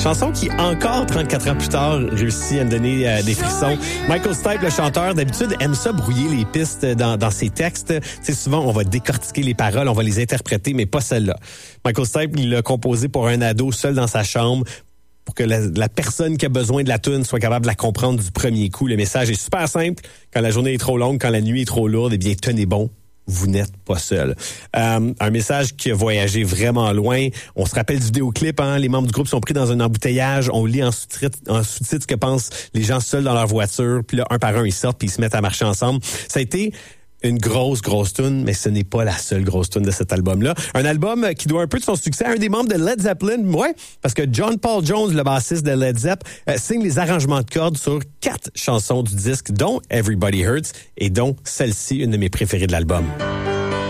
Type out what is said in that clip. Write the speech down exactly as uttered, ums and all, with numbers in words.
Chanson qui, encore trente-quatre ans plus tard, réussit à me donner euh, des frissons. Michael Stipe, le chanteur, d'habitude, aime ça brouiller les pistes dans, dans ses textes. Tu sais, souvent, on va décortiquer les paroles, on va les interpréter, mais pas celle-là. Michael Stipe, il l'a composé pour un ado seul dans sa chambre, pour que la, la personne qui a besoin de la tune soit capable de la comprendre du premier coup. Le message est super simple. Quand la journée est trop longue, quand la nuit est trop lourde, eh bien, tenez bon. Vous n'êtes pas seul. Euh, un message qui a voyagé vraiment loin. On se rappelle du vidéoclip, hein? Les membres du groupe sont pris dans un embouteillage. On lit en sous-titre, en sous-titre ce que pensent les gens seuls dans leur voiture. Puis là, un par un, ils sortent puis ils se mettent à marcher ensemble. Ça a été une grosse, grosse tune, mais ce n'est pas la seule grosse tune de cet album-là. Un album qui doit un peu de son succès à un des membres de Led Zeppelin, ouais, parce que John Paul Jones, le bassiste de Led Zepp, euh, signe les arrangements de cordes sur quatre chansons du disque, dont Everybody Hurts, et dont celle-ci, une de mes préférées de l'album.